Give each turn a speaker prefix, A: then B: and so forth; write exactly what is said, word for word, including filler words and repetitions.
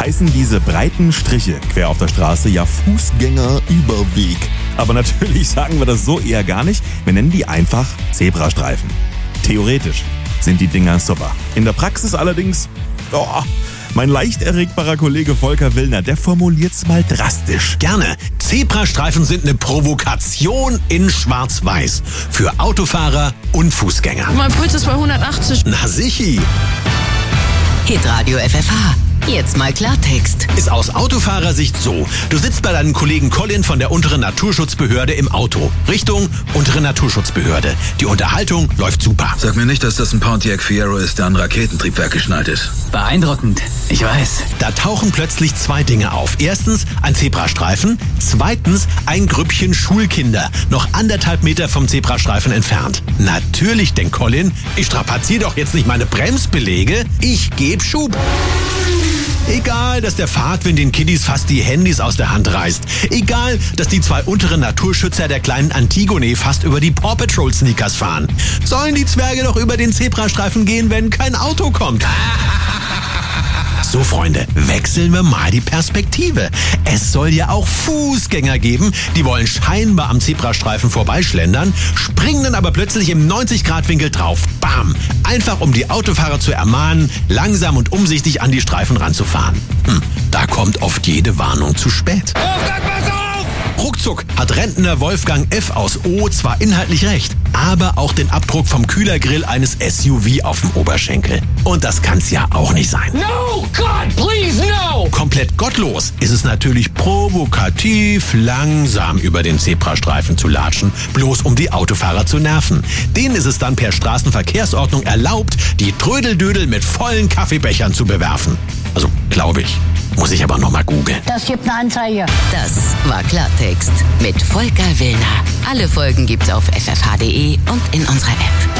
A: heißen diese breiten Striche quer auf der Straße ja Fußgängerüberweg. Aber natürlich sagen wir das so eher gar nicht. Wir nennen die einfach Zebrastreifen. Theoretisch sind die Dinger super. In der Praxis allerdings, oh, mein leicht erregbarer Kollege Volker Willner, der formuliert's mal drastisch.
B: Gerne. Zebrastreifen sind eine Provokation in Schwarz-Weiß. Für Autofahrer und Fußgänger.
C: Mein Puls ist bei hundertachtzig.
B: Na sichi.
D: Hitradio F F H. Jetzt mal Klartext.
B: Ist aus Autofahrersicht so. Du sitzt bei deinem Kollegen Colin von der unteren Naturschutzbehörde im Auto. Richtung untere Naturschutzbehörde. Die Unterhaltung läuft super.
E: Sag mir nicht, dass das ein Pontiac Fiero ist, der an Raketentriebwerk geschnallt ist.
F: Beeindruckend, ich weiß.
B: Da tauchen plötzlich zwei Dinge auf. Erstens ein Zebrastreifen, zweitens ein Grüppchen Schulkinder, noch anderthalb Meter vom Zebrastreifen entfernt. Natürlich, denkt Colin, ich strapaziere doch jetzt nicht meine Bremsbeläge, ich gebe Schub. Egal, dass der Fahrtwind den Kiddies fast die Handys aus der Hand reißt. Egal, dass die zwei unteren Naturschützer der kleinen Antigone fast über die Paw Patrol Sneakers fahren. Sollen die Zwerge doch über den Zebrastreifen gehen, wenn kein Auto kommt? So, Freunde, wechseln wir mal die Perspektive. Es soll ja auch Fußgänger geben, die wollen scheinbar am Zebrastreifen vorbeischlendern, springen dann aber plötzlich im neunzig Grad Winkel drauf. Bam! Einfach um die Autofahrer zu ermahnen, langsam und umsichtig an die Streifen ranzufahren. Hm, da kommt oft jede Warnung zu spät. Ruckzuck hat Rentner Wolfgang F. aus O zwar inhaltlich recht, aber auch den Abdruck vom Kühlergrill eines S U V auf dem Oberschenkel. Und das kann's ja auch nicht sein.
G: No, God, please, no!
B: Komplett gottlos ist es natürlich provokativ, langsam über den Zebrastreifen zu latschen, bloß um die Autofahrer zu nerven. Denen ist es dann per Straßenverkehrsordnung erlaubt, die Trödeldödel mit vollen Kaffeebechern zu bewerfen. Also, glaube ich. Muss ich aber noch mal googeln.
H: Das gibt eine Anzeige.
D: Das war Klartext mit Volker Willner. Alle Folgen gibt's auf f f h punkt d e und in unserer App.